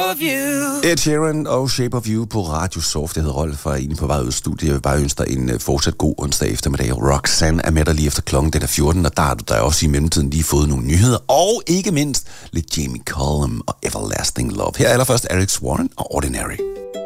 of You. Ed Sheeran og Shape of You på Radio Soft. Jeg hedder Rolf og er egentlig på vej ud af studiet. Jeg vil bare ønske dig en fortsat god onsdag eftermiddag. Roxanne er med dig lige efter klokken, den er 14, og der har du da også i mellemtiden lige fået nogle nyheder. Og ikke mindst lidt Jamie Cullum og Everlasting Love. Her allerførst Alex Warren og Ordinary.